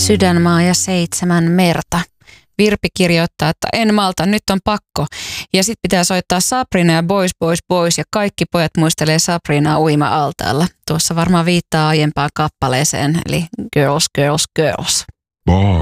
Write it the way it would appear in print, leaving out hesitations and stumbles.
Sydänmaa ja 7 merta. Virpi kirjoittaa, että en malta, nyt on pakko. Ja sitten pitää soittaa Sabrina ja Boys, Boys, Boys. Ja kaikki pojat muistelee Sabrinaa uima-altaalla. Tuossa varmaan viittaa aiempaan kappaleeseen, eli Girls, Girls, Girls.